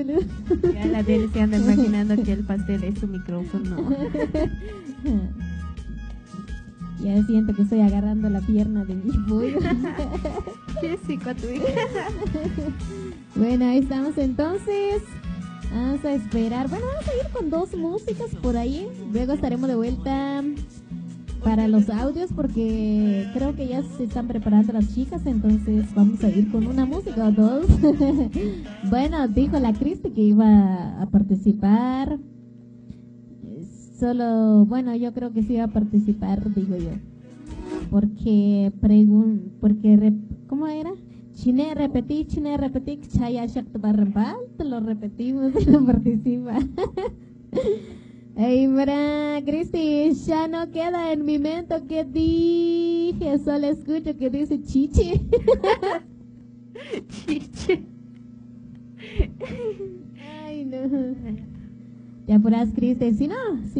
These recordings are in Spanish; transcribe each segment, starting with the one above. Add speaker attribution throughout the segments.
Speaker 1: Ya la Deli se anda imaginando que el pastel es su micrófono.
Speaker 2: Ya siento que estoy agarrando la pierna de mi pollo.
Speaker 1: Jessica, tu hija.
Speaker 2: Bueno, ahí estamos entonces. Vamos a esperar. Bueno, vamos a ir con 2 músicas por ahí. Luego estaremos de vuelta para los audios porque creo que ya se están preparando las chicas. Entonces vamos a ir con una música o 2. Bueno, dijo la Cristi que iba a participar. Solo, bueno, yo creo que sí iba a participar, digo yo. Porque ¿cómo era? Chine repetí, chaya shakta barrempal, te lo repetimos y no participa. Ay, mira, Cristi, ya no queda en mi mente que dije, solo escucho que dice chichi.
Speaker 1: Chiche.
Speaker 2: Ay, no. Te apuras, Cristi, si no,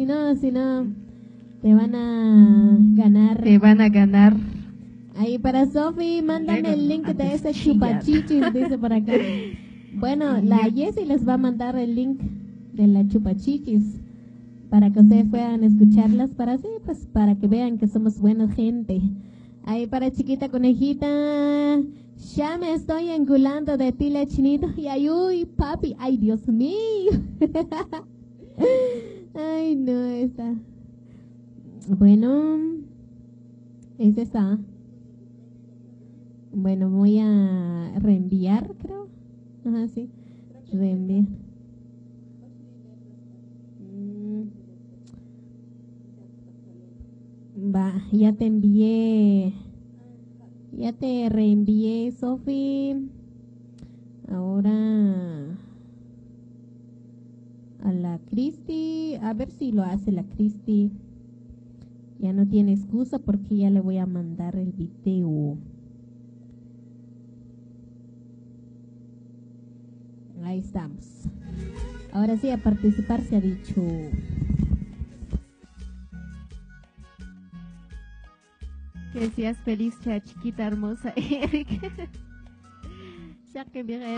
Speaker 2: te van a ganar.
Speaker 1: Te van a ganar.
Speaker 2: Ahí para Sofi, mándame el link de ese chupachichis, dice por acá. Bueno, la Jessie les va a mandar el link de la chupachichis para que ustedes puedan escucharlas, para así, pues para que vean que somos buena gente. Ahí para chiquita conejita, ya me estoy engulando de ti, la chinito. Y ay, uy, papi, ay, Dios mío. Ay, no, esta. Bueno, esa está. Bueno, voy a reenviar, creo. Ajá, sí. Reenviar. Va, ya te envié. Ya te reenvié, Sofi. Ahora a la Cristi. A ver si lo hace la Cristi. Ya no tiene excusa porque ya le voy a mandar el video. Ahí estamos. Ahora sí, a participar se ha dicho.
Speaker 1: Que seas feliz, chiquita hermosa, Eric. Ya que